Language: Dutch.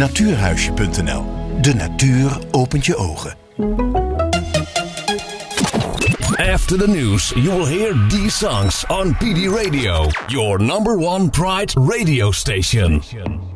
Natuurhuisje.nl. De natuur opent je ogen. After the news, you will hear these songs on PD Radio, your number one Pride radio station.